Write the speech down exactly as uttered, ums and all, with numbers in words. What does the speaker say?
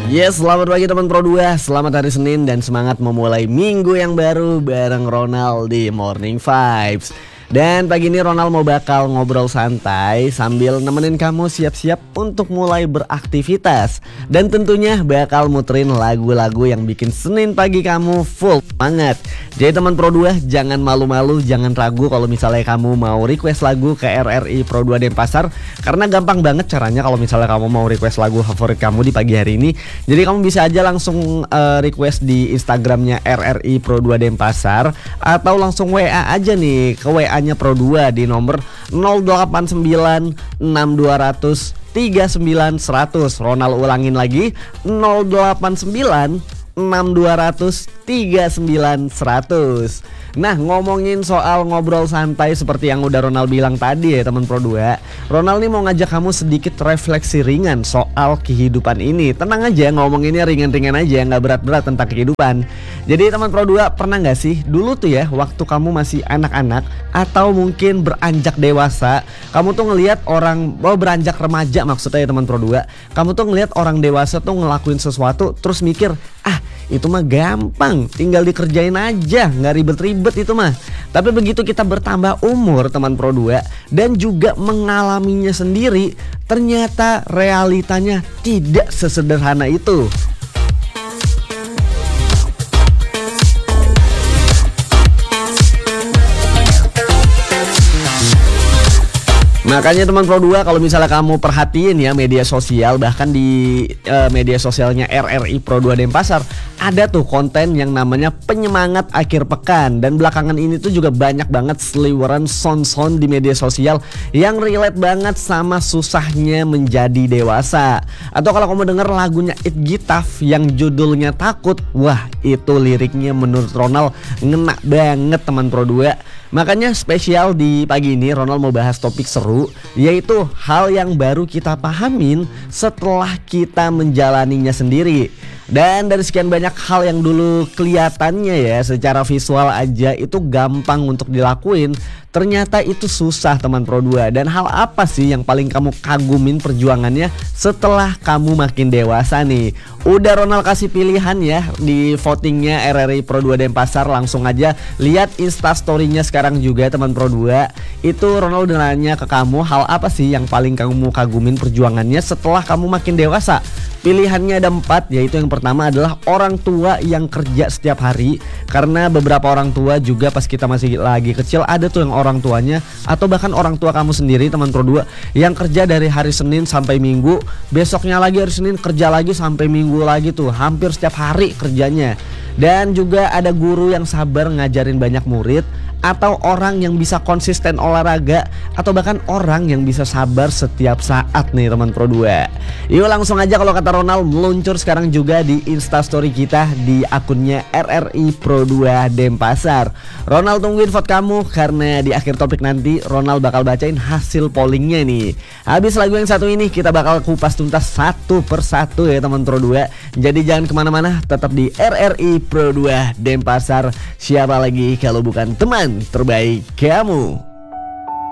Yes, selamat pagi teman Pro dua. Selamat hari Senin dan semangat memulai minggu yang baru bareng Ronald di Morning Vibes. Dan pagi ini Ronald mau bakal ngobrol santai sambil nemenin kamu siap-siap untuk mulai beraktivitas. Dan tentunya bakal muterin lagu-lagu yang bikin Senin pagi kamu full semangat. Jadi teman Pro dua, jangan malu-malu, jangan ragu kalau misalnya kamu mau request lagu ke R R I Pro dua Denpasar. Karena gampang banget caranya kalau misalnya kamu mau request lagu favorit kamu di pagi hari ini. Jadi kamu bisa aja langsung uh, request di Instagramnya R R I Pro dua Denpasar, atau langsung W A aja nih ke W A nya Pro dua di nomor nol delapan sembilan enam dua nol nol tiga sembilan seratus. Ronald ulangin lagi, nol delapan sembilan enam dua nol nol tiga sembilan seratus. Nah, ngomongin soal ngobrol santai seperti yang udah Ronald bilang tadi ya teman Pro dua, Ronald nih mau ngajak kamu sedikit refleksi ringan soal kehidupan ini. Tenang aja, ngomonginnya ringan-ringan aja, nggak berat-berat tentang kehidupan. Jadi teman Pro dua, pernah nggak sih dulu tuh ya waktu kamu masih anak-anak atau mungkin beranjak dewasa, kamu tuh ngelihat orang, oh beranjak remaja maksudnya ya teman Pro dua, kamu tuh ngelihat orang dewasa tuh ngelakuin sesuatu terus mikir, ah itu mah gampang, tinggal dikerjain aja, nggak ribet-ribet itu mah. Tapi begitu kita bertambah umur teman Pro dua dan juga mengalaminya sendiri, ternyata realitanya tidak sesederhana itu. Makanya teman Pro dua, kalau misalnya kamu perhatiin ya media sosial, bahkan di uh, media sosialnya R R I Pro dua Denpasar, ada tuh konten yang namanya penyemangat akhir pekan. Dan belakangan ini tuh juga banyak banget seliweran sound-sound di media sosial yang relate banget sama susahnya menjadi dewasa. Atau kalau kamu denger lagunya It Gitaf yang judulnya Takut, wah itu liriknya menurut Ronald ngena banget teman Pro dua. Makanya spesial di pagi ini Ronald mau bahas topik seru, yaitu hal yang baru kita pahamin setelah kita menjalaninya sendiri. Dan dari sekian banyak hal yang dulu kelihatannya ya secara visual aja itu gampang untuk dilakuin, ternyata itu susah teman Pro dua. Dan hal apa sih yang paling kamu kagumin perjuangannya setelah kamu makin dewasa nih? Udah Ronald kasih pilihan ya di votingnya R R I Pro dua Denpasar. Langsung aja lihat instastorynya sekarang juga teman Pro dua. Itu Ronald udah nanya ke kamu, hal apa sih yang paling kamu kagumin perjuangannya setelah kamu makin dewasa? Pilihannya ada empat, yaitu yang pertama adalah orang tua yang kerja setiap hari. Karena beberapa orang tua juga pas kita masih lagi kecil ada tuh yang orang tuanya, atau bahkan orang tua kamu sendiri teman Pro dua, yang kerja dari hari Senin sampai Minggu, besoknya lagi hari Senin kerja lagi sampai Minggu lagi tuh, hampir setiap hari kerjanya. Dan juga ada guru yang sabar ngajarin banyak murid, atau orang yang bisa konsisten olahraga, atau bahkan orang yang bisa sabar setiap saat nih teman Pro dua. Yuk langsung aja kalau kata Ronald meluncur sekarang juga di Instastory kita di akunnya R R I Pro dua Denpasar. Ronald tungguin vote kamu karena di akhir topik nanti Ronald bakal bacain hasil pollingnya nih. Habis lagu yang satu ini kita bakal kupas tuntas satu persatu ya teman Pro dua. Jadi jangan kemana-mana, tetap di R R I Pro dua Denpasar. Siapa lagi kalau bukan teman terbaik kamu?